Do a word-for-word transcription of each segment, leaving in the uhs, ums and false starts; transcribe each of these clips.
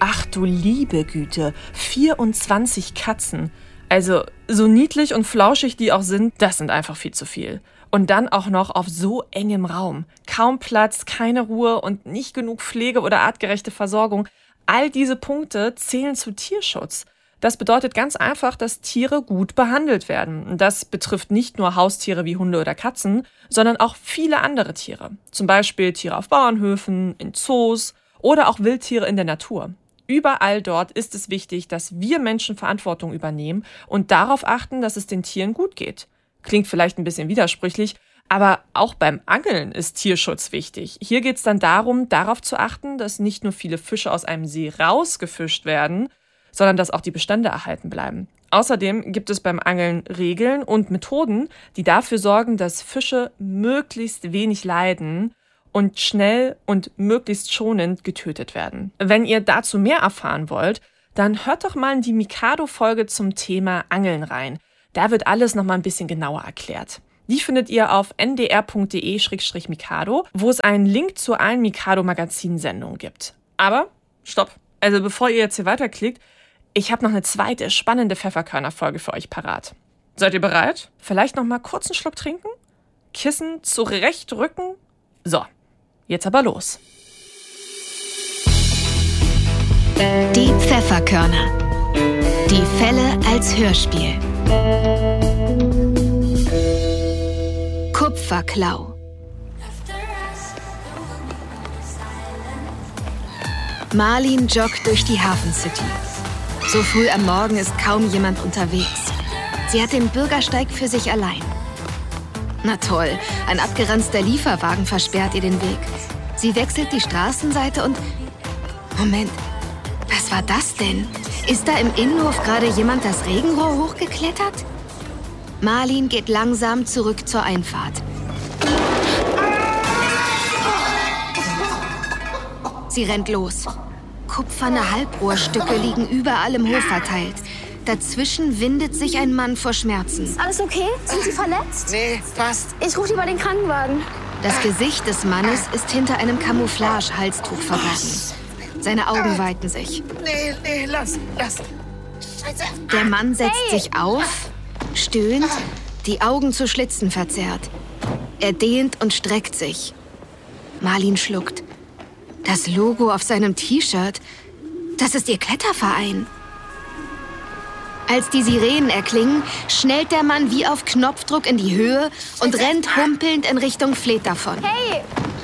Ach du liebe Güte, vierundzwanzig Katzen. Also so niedlich und flauschig die auch sind, das sind einfach viel zu viel. Und dann auch noch auf so engem Raum. Kaum Platz, keine Ruhe und nicht genug Pflege oder artgerechte Versorgung. All diese Punkte zählen zu Tierschutz. Das bedeutet ganz einfach, dass Tiere gut behandelt werden. Das betrifft nicht nur Haustiere wie Hunde oder Katzen, sondern auch viele andere Tiere. Zum Beispiel Tiere auf Bauernhöfen, in Zoos oder auch Wildtiere in der Natur. Überall dort ist es wichtig, dass wir Menschen Verantwortung übernehmen und darauf achten, dass es den Tieren gut geht. Klingt vielleicht ein bisschen widersprüchlich, aber auch beim Angeln ist Tierschutz wichtig. Hier geht es dann darum, darauf zu achten, dass nicht nur viele Fische aus einem See rausgefischt werden, sondern dass auch die Bestände erhalten bleiben. Außerdem gibt es beim Angeln Regeln und Methoden, die dafür sorgen, dass Fische möglichst wenig leiden und schnell und möglichst schonend getötet werden. Wenn ihr dazu mehr erfahren wollt, dann hört doch mal in die Mikado-Folge zum Thema Angeln rein. Da wird alles noch mal ein bisschen genauer erklärt. Die findet ihr auf n d r punkt d e slash mikado, wo es einen Link zu allen Mikado-Magazin-Sendungen gibt. Aber, stopp. Also bevor ihr jetzt hier weiterklickt, ich habe noch eine zweite spannende Pfefferkörner-Folge für euch parat. Seid ihr bereit? Vielleicht noch mal kurz einen Schluck trinken? Kissen zurechtrücken? So, jetzt aber los. Die Pfefferkörner. Die Fälle als Hörspiel. Kupferklau. Marlin joggt durch die Hafencity. So früh am Morgen ist kaum jemand unterwegs. Sie hat den Bürgersteig für sich allein. Na toll, ein abgeranzter Lieferwagen versperrt ihr den Weg. Sie wechselt die Straßenseite und... Moment, was war das denn? Ist da im Innenhof gerade jemand das Regenrohr hochgeklettert? Marlin geht langsam zurück zur Einfahrt. Sie rennt los. Kupferne Halbrohrstücke liegen überall im Hof verteilt. Dazwischen windet sich ein Mann vor Schmerzen. Ist alles okay? Sind Sie verletzt? Nee, passt. Ich rufe lieber den Krankenwagen. Das Gesicht des Mannes ist hinter einem Camouflage-Halstuch verborgen. Seine Augen weiten sich. Nee, nee, lass, lass. Scheiße. Der Mann setzt Hey. sich auf, stöhnt, die Augen zu Schlitzen verzerrt. Er dehnt und streckt sich. Marlin schluckt. Das Logo auf seinem T-Shirt, das ist ihr Kletterverein. Als die Sirenen erklingen, schnellt der Mann wie auf Knopfdruck in die Höhe und rennt humpelnd in Richtung Fleet davon. Hey!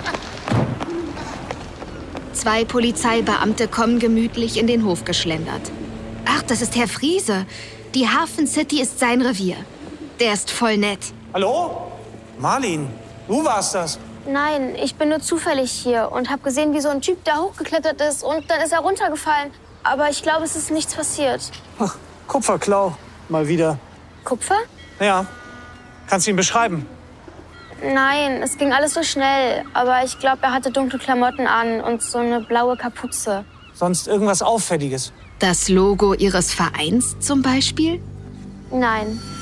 Zwei Polizeibeamte kommen gemütlich in den Hof geschlendert. Ach, das ist Herr Friese. Die Hafen City ist sein Revier. Der ist voll nett. Hallo? Marlin, du warst das. Nein, ich bin nur zufällig hier und habe gesehen, wie so ein Typ da hochgeklettert ist und dann ist er runtergefallen. Aber ich glaube, es ist nichts passiert. Ach, Kupferklau. Mal wieder. Kupfer? Ja. Kannst du ihn beschreiben? Nein, es ging alles so schnell. Aber ich glaube, er hatte dunkle Klamotten an und so eine blaue Kapuze. Sonst irgendwas Auffälliges? Das Logo ihres Vereins zum Beispiel? Nein.